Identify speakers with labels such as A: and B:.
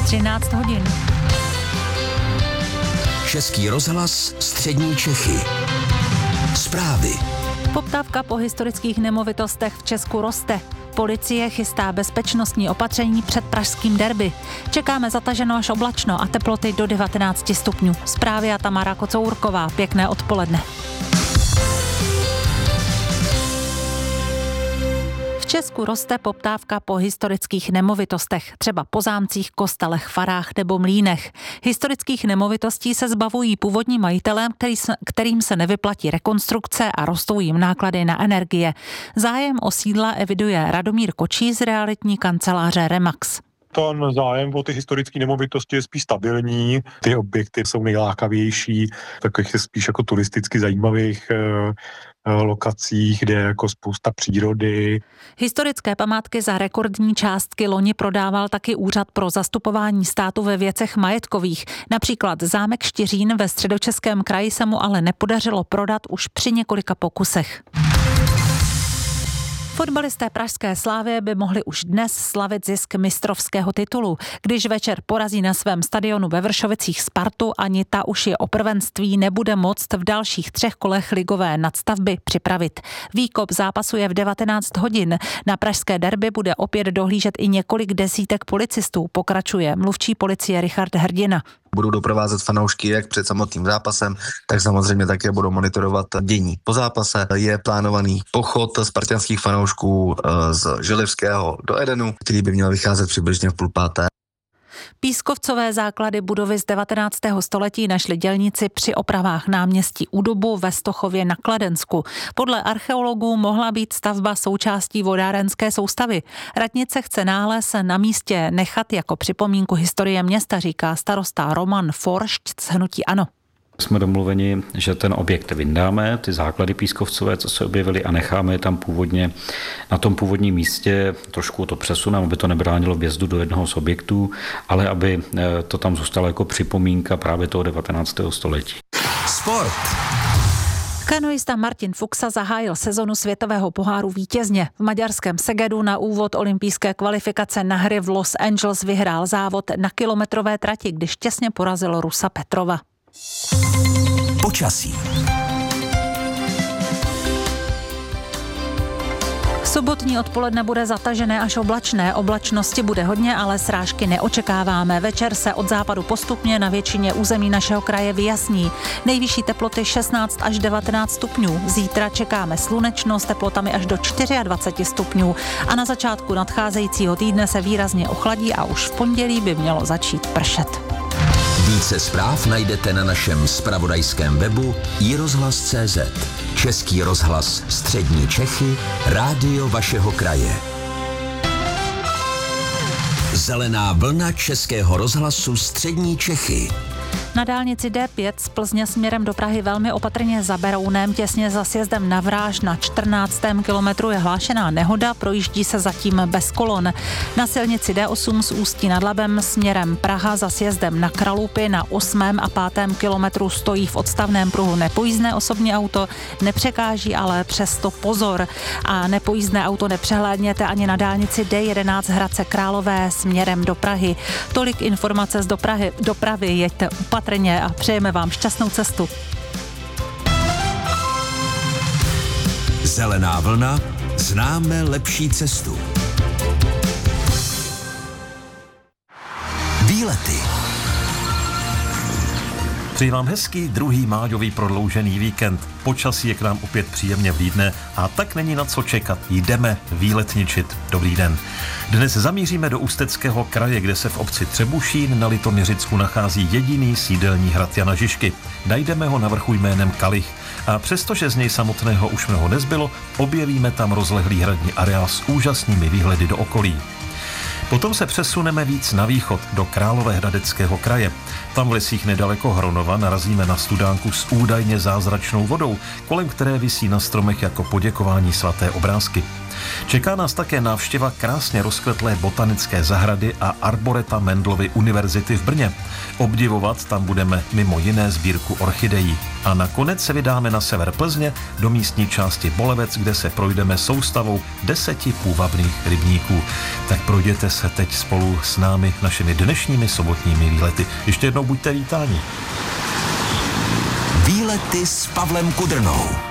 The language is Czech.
A: 13 hodin.
B: Český rozhlas Střední Čechy. Zprávy.
A: Poptávka po historických nemovitostech v Česku roste. Policie chystá bezpečnostní opatření před pražským derby. Čekáme zataženo až oblačno a teploty do 19 stupňů. Zprávy a Tamara Kocourková. Pěkné odpoledne. V Česku roste poptávka po historických nemovitostech, třeba po zámcích, kostelech, farách nebo mlýnech. Historických nemovitostí se zbavují původní majitelé, kterým se nevyplatí rekonstrukce a rostou jim náklady na energie. Zájem o sídla eviduje Radomír Kočí z realitní kanceláře Remax.
C: Ten zájem o ty historické nemovitosti je spíš stabilní, ty objekty jsou nejlákavější, takových je spíš jako turisticky zajímavých lokacích, kde je jako spousta přírody.
A: Historické památky za rekordní částky loni prodával taky Úřad pro zastupování státu ve věcech majetkových. Například zámek Štiřín ve Středočeském kraji se mu ale nepodařilo prodat už při několika pokusech. Fotbalisté pražské Slavie by mohli už dnes slavit zisk mistrovského titulu. Když večer porazí na svém stadionu ve Vršovicích Spartu, ani ta už je o prvenství nebude moct v dalších 3 kolech ligové nadstavby připravit. Výkop zápasu je v 19 hodin. Na pražské derby bude opět dohlížet i několik desítek policistů, pokračuje mluvčí policie Richard Hrdina.
D: Budou doprovázet fanoušky jak před samotným zápasem, tak samozřejmě také budou monitorovat dění. Po zápase je plánovaný pochod spartanských fanoušků z Želivského do Edenu, který by měl vycházet přibližně v 4:30.
A: Pískovcové základy budovy z 19. století našli dělníci při opravách náměstí U Dubu ve Stochově na Kladensku. Podle archeologů mohla být stavba součástí vodárenské soustavy. Radnice chce nález na místě nechat jako připomínku historie města, říká starosta Roman Foršť z hnutí ANO.
E: Jsme domluveni, že ten objekt vyndáme, ty základy pískovcové, co se objevily, a necháme je tam původně na tom původním místě, trošku to přesuneme, aby to nebránilo vjezdu do jednoho z objektů, ale aby to tam zůstalo jako připomínka právě toho 19. století.
B: Sport.
A: Kanoista Martin Fuxa zahájil sezonu světového poháru vítězně. V maďarském Segedu na úvod olympijské kvalifikace na hry v Los Angeles vyhrál závod na kilometrové trati, když těsně porazil Rusa Petrova.
B: Počasí.
A: Sobotní odpoledne bude zatažené až oblačné. Oblačnosti bude hodně, ale srážky neočekáváme. Večer se od západu postupně na většině území našeho kraje vyjasní. Nejvyšší teploty 16 až 19 stupňů. Zítra čekáme slunečno s teplotami až do 24 stupňů. A na začátku nadcházejícího týdne se výrazně ochladí a už v pondělí by mělo začít pršet.
B: Více zpráv najdete na našem zpravodajském webu iRozhlas.cz. Český rozhlas Střední Čechy, rádio vašeho kraje. Zelená vlna Českého rozhlasu Střední Čechy.
A: Na dálnici D5 z Plzně směrem do Prahy velmi opatrně za Berounem, těsně za sjezdem na Vráž na 14. kilometru je hlášená nehoda, projíždí se zatím bez kolon. Na silnici D8 z Ústí nad Labem směrem Praha za sjezdem na Kralupy na 8. a 5. kilometru stojí v odstavném pruhu nepojízdné osobní auto, nepřekáží ale přesto pozor. A nepojízdné auto nepřehlédněte ani na dálnici D11 Hradce Králové směrem do Prahy. Tolik informace z dopravy, jeďte opatrně a přejeme vám šťastnou cestu.
B: Zelená vlna, známe lepší cestu. Výlety.
F: Přeji vám hezký druhý májový prodloužený víkend. Počasí je k nám opět příjemně vlídne a tak není na co čekat. Jdeme výletničit. Dobrý den. Dnes zamíříme do Ústeckého kraje, kde se v obci Třebušín na Litoměřicku nachází jediný sídelní hrad Jana Žižky. Najdeme ho na vrchu jménem Kalich. A přestože z něj samotného už mnoho nezbylo, objevíme tam rozlehlý hradní areál s úžasnými výhledy do okolí. Potom se přesuneme víc na východ, do Královéhradeckého kraje. Tam v lesích nedaleko Hronova narazíme na studánku s údajně zázračnou vodou, kolem které visí na stromech jako poděkování svaté obrázky. Čeká nás také návštěva krásně rozkvetlé botanické zahrady a arboreta Mendelovy univerzity v Brně. Obdivovat tam budeme mimo jiné sbírku orchidejí. A nakonec se vydáme na sever Plzně do místní části Bolevec, kde se projdeme soustavou 10 půvabných rybníků. Tak projděte se teď spolu s námi našimi dnešními sobotními výlety. Ještě jednou buďte vítáni.
B: Výlety s Pavlem Kudrnou.